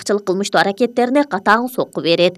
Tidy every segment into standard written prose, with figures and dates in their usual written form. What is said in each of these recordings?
алакчылык кылмыштуу аракеттерине катаң сокку берет.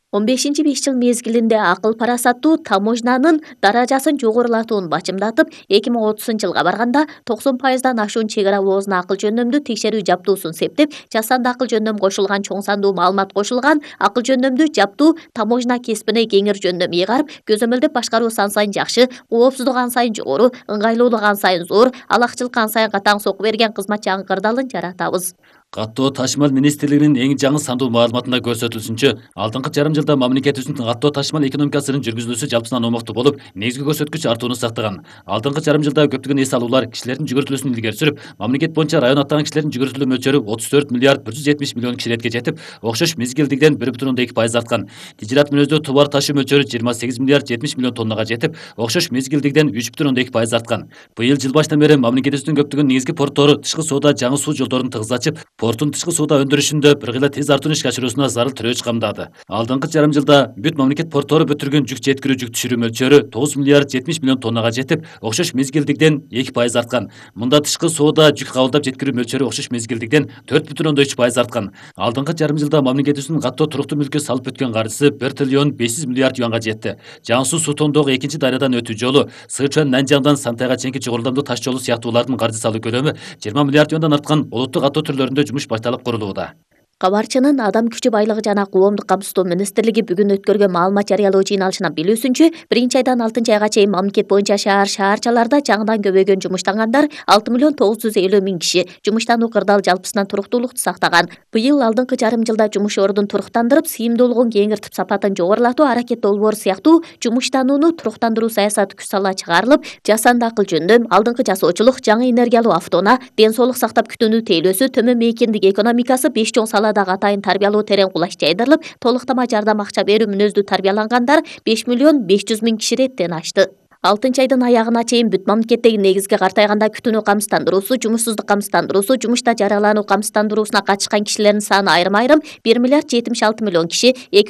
15-5 жыл мезгилинде акыл парасаттуу таможнянын даражасын жогорулатууну бачымдатып, 2030-жылга барганда 90%дан ашуун чек ара оозуна акыл жөндөмдүү текшерүү жабдуусун септеп, жасанды акыл жөндөм кошулган чоң сандуу маалымат кошулган акыл жөндөмдүү жабдуу таможня кесибине кеңир жөндөм ыйгарып, көзөмөлдөп башкаруу сан сайын жакшы, коопсуздук ан сайын жогору, ыңгайлуулук ан сайын зор, алакчылыкка ан сайын катаң сокку берген кызмат жаңы кырдаалын жаратабыз. Каттоо ташымал министрлигинин эң жаңы сандуу маалыматында көрсөтүлүшүнчө, алдыңкы жарым жылда мамлекетибиздин каттоо ташымал экономикасынын жүргүзүлүүсү жалпысынан оңоктуу болуп, негизги көрсөткүч артууну сактаган. Алдыңкы жарым жылда көптөгөн эс алуулар кишилердин жүгүртүлүүсүн илгери сүрүп, мамлекет боюнча район аттаган кишилердин жүгүртүлүү мөлчөрү 34 миллиард 170 миллион кишилетке жетип, окшош мезгилдигиден 1,2% арткан. Тижират мүнөздүү товар ташуу мөлчөрү 28 миллиард 70 миллион тоннага жетип, окшош мезгилдигиден 3,2% арткан. Быйыл жыл башынан бери мамлекетибиздин көптөгөн негизги порттору тышкы сууда жаңы суу жолдорун тыгыз ачып, порттун тышкы сууда өндүрүшүндө бир кыйла тез артууну ишке ашыруусуна зарыл төрөч камдады. Алдыңкы жарым жылда бүт мамлекет порттору бүтүргөн жүк жеткирүү, жүк түшүрүү мөлчөрү 9 миллиард 70 миллион тоннага жетип, окшош мезгилдигиден 2% арткан. Мында тышкы сууда жүк кабылдап жеткирүү мөлчөрү окшош мезгилдигиден 4,3% арткан. Алдыңкы жарым жылда мамлекетибиздин каттоо туруктуу мүлккө салып өткөн каржысы 1 триллион 500 миллиард юанга жетти. Жаңы суу тондогу экинчи дарыядан өтүү жолу, Сычуан Нанжаңдан Сантайга чейинки чогорламдуу таш жолу сыяктуулардын каржы салуу көлөмү 20 миллиард юандан арткан олуттук каттоо түрлөрүндө жумуш башталып курулууда. Кабарчынын Адам күчү байлыгы жана коомдук камсыздоо министрлиги бүгүн өткөргөн маалымат жарыялоо жыйналышынан билүүсүнчө, 1-айдан 6-айга чейин мамлекет боюнча шаарчаларда жаңыдан көбөйгөн жумуштангандар 6 миллион 950 миң киши жумуштануу кырдаал жалпысынан туруктуулукту сактаган. Быйыл алдыңкы жарым жылда жумуш ордун туруктандырып, сыйымдуулугун кеңиртип, сапатын жогорулатуу аракет долбоору сыяктуу жумуштанууну туруктандыруу саясаты күч сала чыгарылып, жасанды акыл жөндөм, алдыңкы жасоочулук, жаңы энергиялуу автоунаа, ден соолук сактап күтүүнү тейлөөсү, төмөн мейкиндик экономикасы 5 чоң саладагы атайын тарбиялоо терең кулач жайдырылып, толуктама жардам акча берүү мүнөздүү тарбиялангандар 5 миллион 500 миң киши реттен ашты. 6-айдын аягына чейин бүт мамлекеттеги негизги картайганда күтүүнү камсыздандыруусу, жумушсуздук камсыздандыруусу, жумушта жаралануу камсыздандыруусуна катышкан кишилердин саны айрым-айрым 1 миллиард 76 миллион киши,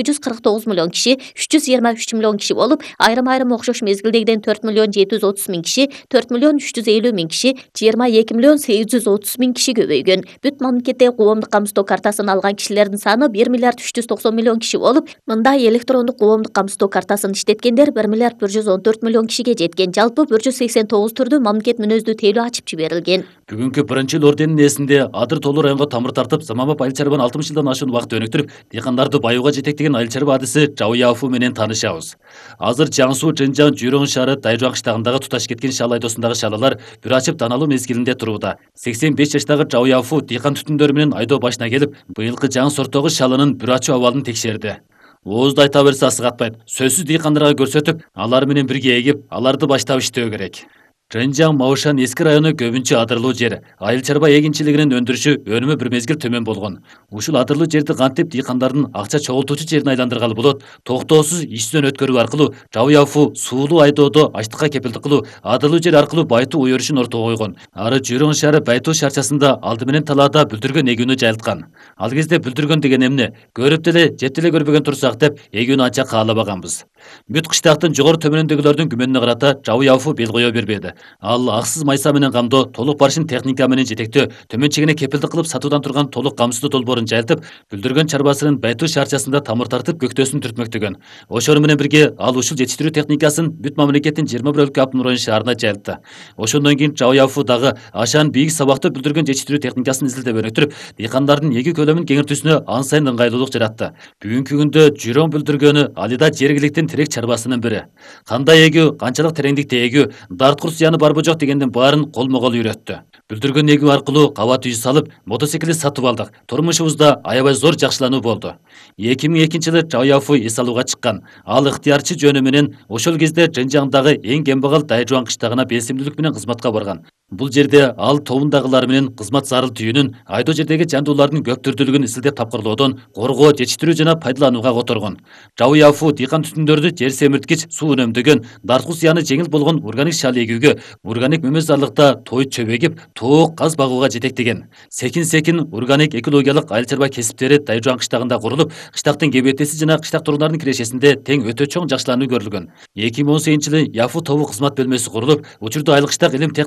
249 миллион киши, 323 миллион киши болуп, айрым-айрым окшош мезгилдегиден 4 миллион 730 миң киши, 4 миллион 350 миң киши, 22 миллион 830 миң киши көбөйгөн. Бүт мамлекеттеги коомдук камсыздоо картасын алган кишилердин саны 1 миллиард 390 миллион киши болуп, мында электрондук коомдук камсыздоо картасын иштеткендер 1 миллиард 114 миллион киши жеткен. Жалпы 189 түрдүү мамлекет мүнөздүү тейлөө ачып жиберилген. Бүгүнкү 1 орденин эсинде Адыр Толуу районго тамыр тартып, заманбап айыл чарбаны 60 жылдан ашуун убакыт өнүктүрүп, дыйкандарды баюуга жетектеген айыл чарба адиси Жауяфу менен таанышабыз. Азыр Жаңы Суу Жынжан Жүйрөң шаары Дайжуан кыштагындагы туташ кеткен шал айдоосундагы шалалар бүр ачып таналуу мезгилинде турууда. 85 жаштагы Жауяфу дыйкан түтүндөрү менен айдоо башына келип, быйылкы жаңы сорттогу шалынын бүр ачуу абалын текшерди. Оозду айта берсе асыгатпайт. Сөзсүз дыйкандарга көрсөтүп, алар менен бирге эгип, аларды баштап иштөө керек. Жынжан Маушан эски району көбүнчө адырлуу жер. Айыл чарба эгинчилигинин өндүрүшү өнүмү бир мезгил төмөн болгон. Ушул адырлуу жерди кантип дыйкандардын акча чогултуучу жерине айландыргалы болот? Токтоосуз иштен өткөрүү аркылуу Жауяфу суулуу айдоодо ачтыкка кепилдик кылуу, адырлуу жер аркылуу байытуу уюрушун ортого койгон. Ары Жүйрөң шаары байытуу шарчасында алды менен талаада бүлдүргөн эгүүнү жайылткан. Ал кезде бүлдүргөн деген эмне? Көрүп деле, жеп деле көрбөгөн турсак деп эгүүнү анча каалабаганбыз. Бүт кыштактын жогору төмөнүндөгүлөрдүн күмөнүнө карата Жауяфу бел кое бербеди. Ал аксыз майса менен камдоо, толук барышын техника менен жетектөө, төмөн чегине кепилдик кылып сатуудан турган толук камсыздоо долбоорун жайылтып, бүлдүргөн чарбасынын байытуу шарчасында тамыр тартып көктөсүн түртмөктөгөн. Ошону менен бирге ал ушул жетиштирүү техникасын бүт мамлекеттин 21 өлкө автономдуу шаарына жайылтты. Ошондон кийин Жауяфу дагы ашаан бийик сабактуу бүлдүргөн жетиштирүү техникасын изилдеп өнүктүрүп, дыйкандардын эгүү көлөмүн кеңиртүүсүнө ан сайын ыңгайлуулук жаратты. Бүгүнкү күндө Жүйрөң бүлдүргөнү алида жергиликтин тирек чарбасынын бири. Кандай эгүү, канчалык тереңдикте эгүү, дарткур зыяны барбы жок дегендин баарын колмо-кол үйрөттү. Бүлдүргөн эгүү аркылуу кабат үй салып, мотоциклди сатып алдык. Турмушубузда аябай зор жакшылануу болду. 2002-жылы Жауяфу эс алууга чыккан. Ал ыктыярчы жөнү менен ошол кезде Жынжаңдагы эң кембагал Дайжуан кыштагына белсимдүүлүк менен кызматка барган. Бул жерде ал тобундагылар менен кызмат зарыл түйүнүн, айдоо жердеги жандуулардын көп түрдүүлүгүн изилдеп тапкырлоодон, коргоо, жетиштирүү жана пайдаланууга которгон. Жауяфу дыйкан түтүндөрдү жер семирткич, суу үнөмдөгөн, дарткул зыяны жеңил болгон органик шал эгүүгө, органик мөмөзарлыкта той чөбөгүп, тоок, каз багууга жетектеген. Секин органик экологиялык айыл чарба кесиптери Дайжуан кыштагында курулуп, кыштактын кебетеси жана кыштак тургундарынын кирешесинде тең өтө чоң жакшылануу көрүлгөн. 2018-жылы Яфу тобу кызмат бөлмөсү курулуп, учурда айыл кыштак илим техника ишберинин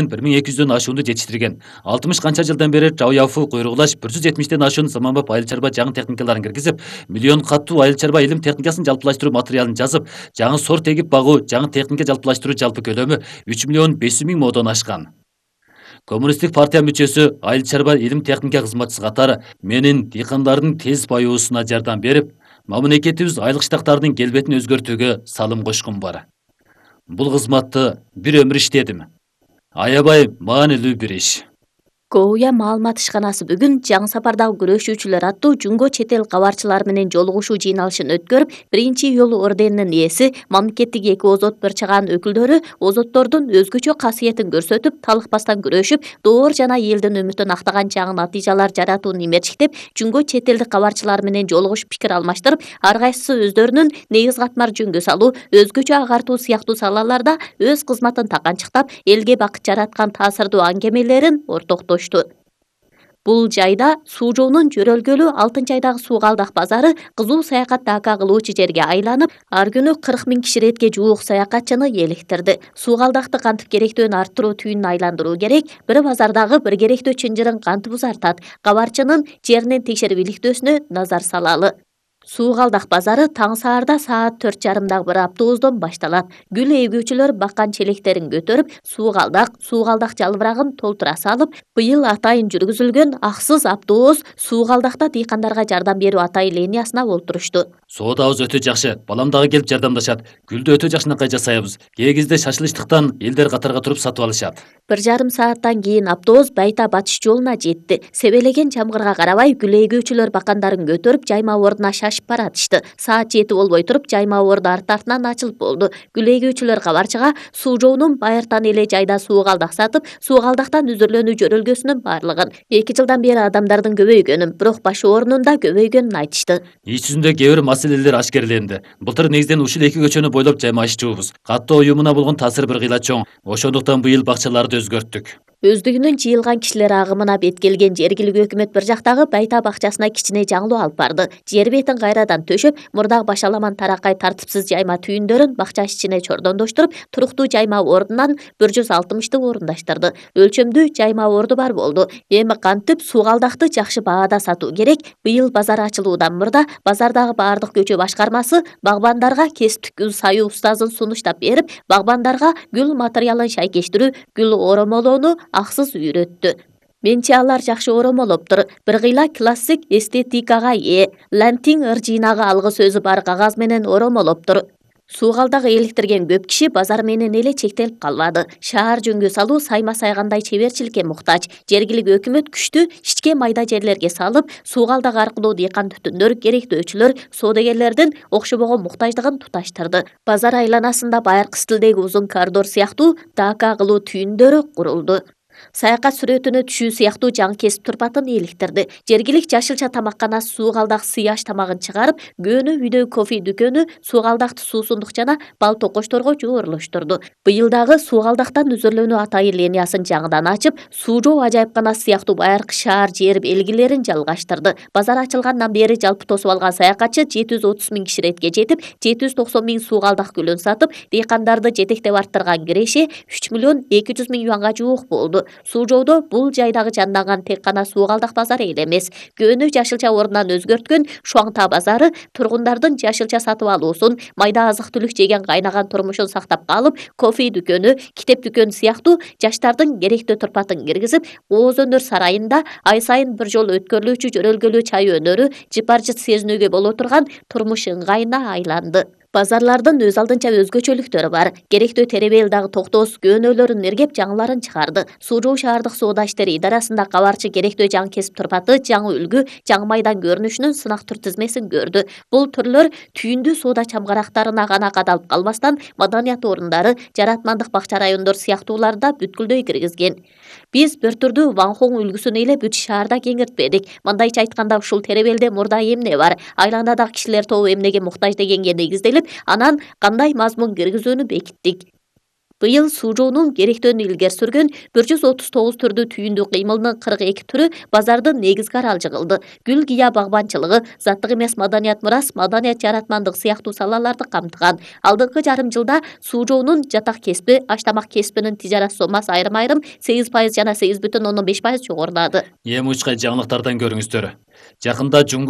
менен 1200дөн ашуунду жетиштирген. 60 канча жылдан бери Чао Яфу куйругулаш 170ден ашуун заманбап айыл чарба жаңы техникаларын киргизип, миллион каттуу айыл чарба илим техникасын жалпылаштыруу материалын жазып, жаңы сорт эгип багуу, жаңы техника жалпылаштыруу жалпы көлөмү 3 миллион 500 миң модон ашкан. Коммунисттик партия мүчөсү айыл чарба илим техника кызматчысы катары менин дыйкандардын тез байуусуна жардам берип, мамлекетибиз айлык штактардын келбетин өзгөртүүгө салым кошкум бар. Бул кызматты бир өмүр иштедим. Аябай маанилүү бир иш. Гоуя маалымат ишканасы бүгүн жаңы сапардагы күрөшүүчүлөр аттуу Жунго чет эл кабарчылары менен жолугушуу жыйналышын өткөрүп, биринчи июль орденинин ээси, мамлекеттик эки озот бир чыгаан өкүлдөрү озоттордун өзгөчө касиетин көрсөтүп, талыкпастан күрөшүп, доор жана элдин үмүтүн актаган жаңы натыйжалар жаратууну имерчиктеп, Жунго чет элдик кабарчылар менен жолугушуп пикир алмаштырып, ар кайсысы өздөрүнүн негиз катмар жөнгө салуу, өзгөчө агартуу сыяктуу салаларда өз кызматын таканчыктап, элге бакыт жараткан таасирдуу аңгемелерин ортоктошту. Бул жайда суу жоонун жөрөлгөлү Алтынчы айдагы Суугалдак базары кызуу саякат дака кылуучу жерге айланып, ар күнү 40 миң киширетке жуук саякатчыны эликтирди. Суугалдакты кантип керектөөн арттыруу түйүнүн айландыруу керек, бир базардагы бир керектөө чынжырын кантип узартат, кабарчынын жеринен текшерип иликтөөсүнө назар салалы. Суугалдак базары таң саарда саат 4:30дагы бир автобустон башталат. Гүл эгүүчүлөр баккан челектерин көтөрүп, Суугалдак жалбырагын толтура салып, быйыл атайын жүргүзүлгөн аксыз автобус Суугалдакта дыйкандарга жардам берүү атайын линиясына олтурушту. Соодабыз өтө жакшы, балам дагы келип жардамдашат. Гүлдү өтө жакшынакай жасайбыз. Кээ кезде шашылычтыктан элдер катарга туруп сатып алышат. 1,5 сааттан кийин автобус Байта батыш жолуна жетти. Себелеген жамгырга карабай, гүл эгүүчүлөр бакандарын көтөрүп, жайма ордуна шашып баратышты. Саат 7 болбой туруп, жайма орду арт-артынан ачылып болду. Гүл эгүүчүлөр кабарчыга суу жоонун байыртан эле жайда Суугалдак сатып, Суугалдактан үзүрлөнүү жөрөлгөсүнүн барлыгын, 2 жылдан бери адамдардын көбөйгөнүн, бирок баш орнунда көбөйгөнүн айтышты. Иш жүзүндө кээ бир маселелер ашкерленди. Былтыр негизден ушул эки көчөнү бойлоп жаймашчубуз. Каттоо уюмуна болгон таасир бир кыйла чоң. Ошондуктан быйыл бакчаларды өзгөрттүк. Өздүгүнүн жыйылган кишилер агымына бет келген жергиликтүү өкмөт бир жактагы Байта бакчасына кичине жаңылуу алып барды. Жер бетин кайрадан төшөп, мурдагы башаламан таракай тартипсиз жайма түйүндөрүн бакча ичине чордондоштуруп, туруктуу жайма ордунан 160ты орундаштырды. Өлчөмдүү жайма орду бар болду. Эми кантип Суугалдакты жакшы баада сатуу керек? Быйыл базар ачылуудан мурда базардагы баардык көчө башкармасы багбандарга кесиптик гүл саюу устазын сунуштап берип, багбандарга гүл материалын шайкештирүү, гүл оромолоону аксыз үйрөттү. Менчи алар жакшы оромолоптур. Бир кыйла классик эстетикага ээ. Лантин ыр жыйнагы алгы сөзү бар кагаз менен оромолоптур. Суугалдак эликтирген көп киши базар менен эле чектелип калбады. Шаар жөнгө салуу сайма сайгандай чеберчиликке муктаж. Жергиликтүү өкмөт күчтү ичке майда жерлерге салып, Суугалдак аркылуу дыйкан түтүндөр, керектөөчүлөр, соодагерлердин окшобогон муктаждыгын туташтырды. Базар айланасында байыркы стилдеги узун коридор сыяктуу дака кылуу түйүндөрү курулду. Саякат сүрөтүнө түшүү сыяктуу жаңы кесип турпатын эликтирди. Жергилик жашылча тамакканасы Суугалдак сыяш тамагын чыгарып, көөнү үйдө кофе дүкөнү Суугалдакты суусундук жана бал токочторго жуурлуштурду. Быйыл дагы Суугалдактан үзүрлөнүү атайын линиясын жаңыдан ачып, суу жоо ажайыпканасы сыяктуу байыркы шаар жер белгилерин жалгаштырды. Базар ачылгандан бери жалпы тосуп алган саякатчы 730 миң киширетке жетип, 790 миң Суугалдак гүлүн сатып, дыйкандарды жетектеп арттырган киреше 3 миллион 200 миң юанга жуук болду. Суу жоодо бул жайдагы жанданган тек гана Суугалдак базары эле эмес, көөнү жашылча ордунан өзгөрткөн Шуаңта базары тургундардын жашылча сатып алуусун, майда азык-түлүк жеген кайнаган турмушун сактап калып, кофе дүкөнү, китеп дүкөнү сыяктуу жаштардын керектөө турпатын киргизип, Ооз өнөр сарайында ай сайын бир жолу өткөрүлүүчү жөрөлгөлүү чай өнөрү жыпар-жыт сезинүүгө боло турган турмуш ыңгайына айланды. Базарлардын өз алдынча өзгөчөлүктөрү бар. Керектөө теребел дагы токтоос көөнөлөрүн эргеп жаңыларын чыгарды. Суу жоо шаардык соода иштери идарасында кабарчы керектөө жаңы кесип турпаты, жаңы үлгү, жаңы майдан көрүнүшүнүн сынак түр тизмесин көрдү. Бул түрлөр түйүндүү соода чамгарактарына гана кадалып калбастан, маданият орундары, жаратмандык бакча райондор сыяктууларда бүткүлдөй киргизген. Биз бир түрдүү Ванхоң үлгүсүн эле бүт шаарда кеңиртпедик. Мындайча айтканда ушул теребелде мурда эмне бар? Айланадагы кишилер тобу эмнеге муктаж дегенге негизделип, анан кандай мазмун киргизүүнү бекиттик. Быйыл суужоонун керектөөн илгери сүргөн 139 түрдүү түйүндүү кыймылдын 42 түрү базардын негизги аралжы кылды. Гүл гия багбанчылыгы, заттык эмес маданият мурас, маданият жаратмандык сыяктуу салаларды камтыган. Алдыңкы жарым жылда суужоонун жатак кесби, аш-тамак кесбинин тижарат сомасы айрым-айрым 8% жана 8,5% жогорулады. Эми учкай жаңылыктардан көрүңүздөр. Жакында